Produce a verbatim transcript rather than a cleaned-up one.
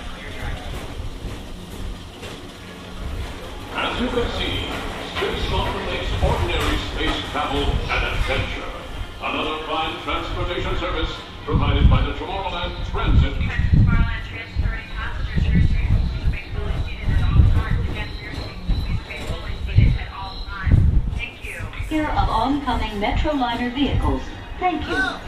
As you can see, Space makes ordinary space travel an adventure. Another fine transportation service provided by the Tomorrowland Transit. Tomorrowland transferring passengers to your seats. Please remain fully seated at all times. Again, for your seats, please remain fully seated at all times. Thank you. Here of oncoming Metroliner vehicles. Thank you.